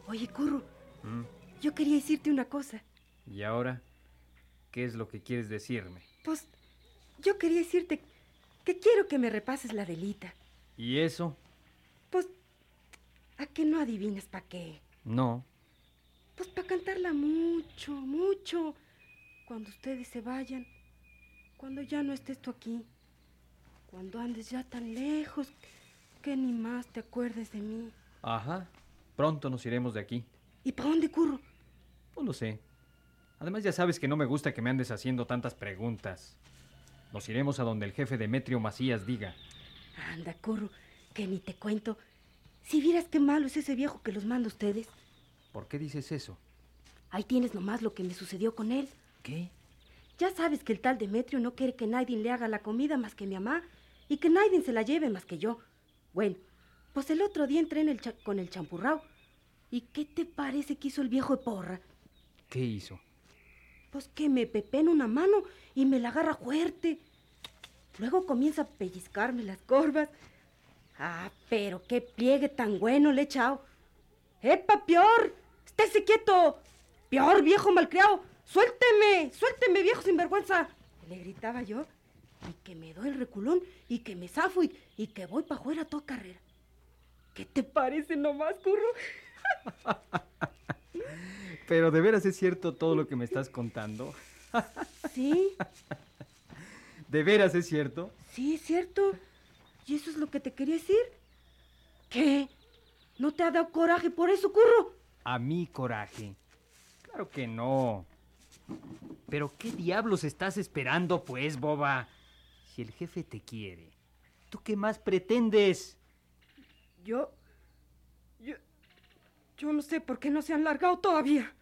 Oye, Curro, yo quería decirte una cosa. ¿Y ahora? ¿Qué es lo que quieres decirme? Pues, yo quería decirte que quiero que me repases la delita. ¿Y eso? Pues, ¿a qué no adivinas para qué? No. Pues para cantarla mucho, mucho. Cuando ustedes se vayan, cuando ya no estés tú aquí, cuando andes ya tan lejos que ni más te acuerdes de mí. Ajá. Pronto nos iremos de aquí. ¿Y para dónde, Curro? No lo sé. Además ya sabes que no me gusta que me andes haciendo tantas preguntas. Nos iremos a donde el jefe Demetrio Macías diga. Anda, Curro, que ni te cuento. Si vieras qué malo es ese viejo que los manda a ustedes. ¿Por qué dices eso? Ahí tienes nomás lo que me sucedió con él. ¿Qué? Ya sabes que el tal Demetrio no quiere que nadie le haga la comida más que mi mamá y que nadie se la lleve más que yo. Bueno, pues el otro día entré con el champurrao. ¿Y qué te parece que hizo el viejo de porra? ¿Qué hizo? Pues que me pepena una mano y me la agarra fuerte. Luego comienza a pellizcarme las corvas. Ah, pero qué pliegue tan bueno le he echado. ¡Epa, Pior! ¡Estése quieto! ¡Pior, viejo malcriado! ¡Suélteme! ¡Suélteme, viejo sinvergüenza! Le gritaba yo. Y que me doy el reculón y que me zafo y que voy para afuera a toda carrera. ¿Qué te parece nomás, Curro? Pero de veras es cierto todo lo que me estás contando. Sí, ¿De veras es cierto? sí, es cierto. ¿Y eso es lo que te quería decir? ¿Qué? ¿No te ha dado coraje por eso, Curro? A mí coraje. Claro que no. Pero ¿qué diablos estás esperando, pues, boba? Si el jefe te quiere, ¿tú qué más pretendes? Yo no sé por qué no se han largado todavía.